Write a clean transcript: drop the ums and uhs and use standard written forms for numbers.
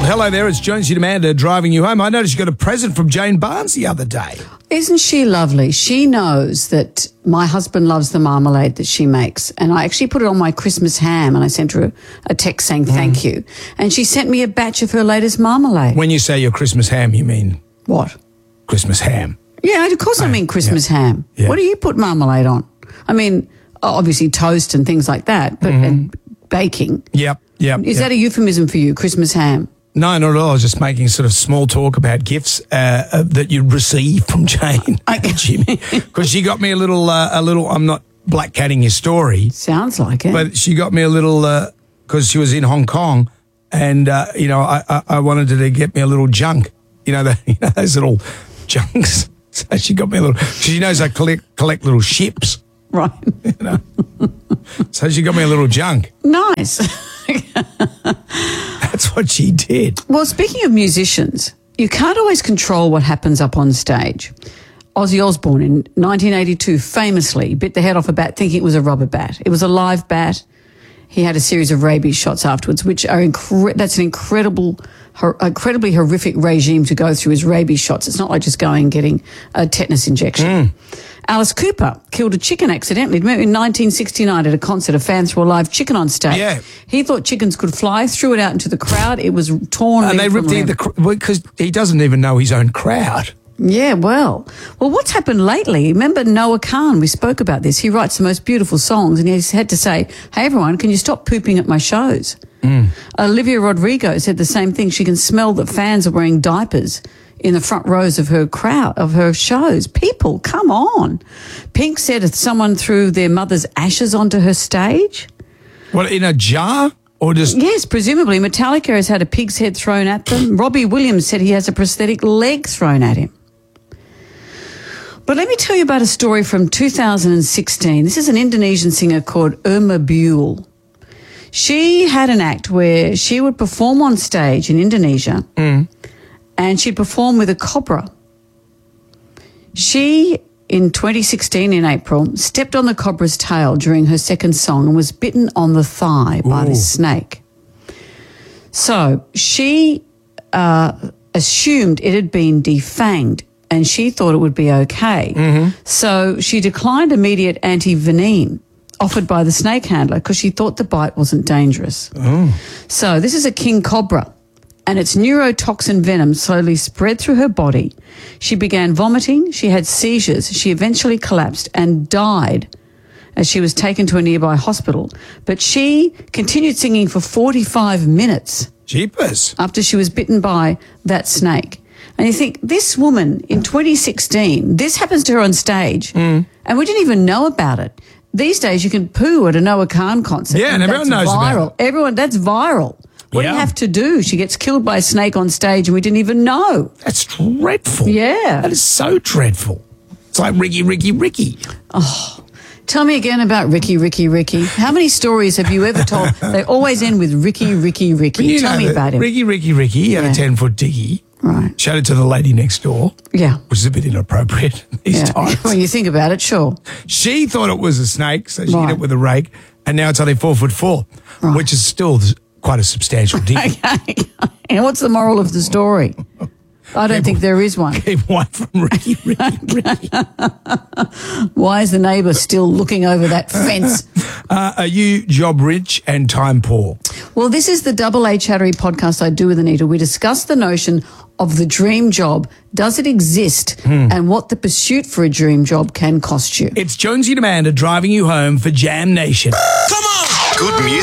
hello there. It's Jonesy and Amanda driving you home. I noticed you got a present from Jane Barnes the other day. Isn't she lovely? She knows that my husband loves the marmalade that she makes. And I actually put it on my Christmas ham and I sent her a text saying thank you. And she sent me a batch of her latest marmalade. When you say your Christmas ham, you mean? What? Christmas ham. Yeah, of course I mean Christmas ham. Yeah. What do you put marmalade on? I mean, obviously toast and things like that, but and baking. Yep. Is that a euphemism for you, Christmas ham? No, not at all. I was just making sort of small talk about gifts that you receive from Jane, Jimmy, because she got me a little. I'm not black-catting your story. Sounds like it. But she got me a little because she was in Hong Kong, and I wanted her to get me a little junk. Those little junks. So she got me a little. She knows I collect little ships. Right. So she got me a little junk. Nice. That's what she did. Well, speaking of musicians, you can't always control what happens up on stage. Ozzy Osbourne in 1982 famously bit the head off a bat thinking it was a rubber bat. It was a live bat. He had a series of rabies shots afterwards, which are that's an incredibly horrific regime to go through, is rabies shots. It's not like just going and getting a tetanus injection. Alice Cooper killed a chicken accidentally. Remember in 1969 at a concert, a fan threw a live chicken on stage. Yeah. He thought chickens could fly, threw it out into the crowd. It was torn. And they ripped because he doesn't even know his own crowd. Yeah, well, what's happened lately? Remember Noah Khan? We spoke about this. He writes the most beautiful songs, and he's had to say, "Hey, everyone, can you stop pooping at my shows?" Olivia Rodrigo said the same thing. She can smell that fans are wearing diapers in the front rows of her shows. People, come on. Pink said if someone threw their mother's ashes onto her stage. What, in a jar? Or just... Yes, presumably. Metallica has had a pig's head thrown at them. Robbie Williams said he has a prosthetic leg thrown at him. But let me tell you about a story from 2016. This is an Indonesian singer called Irma Buell. She had an act where she would perform on stage in Indonesia and she'd perform with a cobra. She, in 2016 in April, stepped on the cobra's tail during her second song and was bitten on the thigh by this snake. So she assumed it had been defanged and she thought it would be okay. So she declined immediate anti-venin offered by the snake handler because she thought the bite wasn't dangerous. So this is a king cobra, and its neurotoxin venom slowly spread through her body. She began vomiting, she had seizures, she eventually collapsed and died as she was taken to a nearby hospital. But she continued singing for 45 minutes. Jeepers. After she was bitten by that snake. And you think, this woman in 2016, this happens to her on stage, and we didn't even know about it. These days you can poo at a Noah Khan concert. Yeah, and everyone knows about it. That's viral. What do you have to do? She gets killed by a snake on stage and we didn't even know. That's dreadful. Yeah. That is so dreadful. It's like Ricky. Oh, tell me again about Ricky. How many stories have you ever told? They always end with Ricky. Tell me about him. Ricky had a 10-foot diggy. Right. Showed it to the lady next door. Yeah. Which is a bit inappropriate these times. When you think about it, sure. She thought it was a snake, so she hit it with a rake, and now it's only 4'4", which is still quite a substantial diggy. Okay. And what's the moral of the story? I don't think there is one. Keep away from Ricky. Why is the neighbour still looking over that fence? Are you job rich and time poor? Well, this is the Double A Chattery podcast I do with Anita. We discuss the notion of the dream job. Does it exist? And what the pursuit for a dream job can cost you. It's Jonesy and Amanda driving you home for Jam Nation. Come on! Good music.